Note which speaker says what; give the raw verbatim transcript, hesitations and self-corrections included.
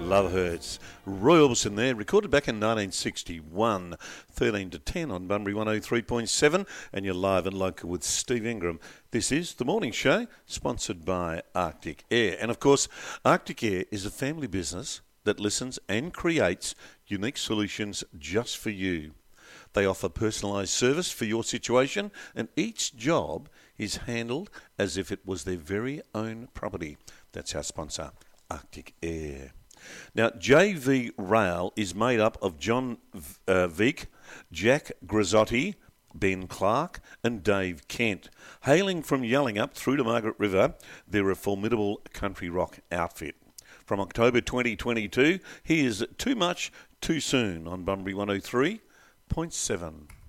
Speaker 1: Love Hurts. Roy Orbison there, recorded back in nineteen sixty-one, thirteen to ten on Bunbury one oh three point seven, and you're live and local with Steve Ingram. This is The Morning Show, sponsored by Arctic Air. And of course, Arctic Air is a family business that listens and creates unique solutions just for you. They offer personalised service for your situation, and each job is handled as if it was their very own property. That's our sponsor, Arctic Air. Now, J V Rail is made up of John uh, Veek, Jack Grizzotti, Ben Clark and Dave Kent. Hailing from Yallingup through to Margaret River, they're a formidable country rock outfit. From October twenty twenty-two, here's Too Much, Too Soon on Bunbury one oh three point seven.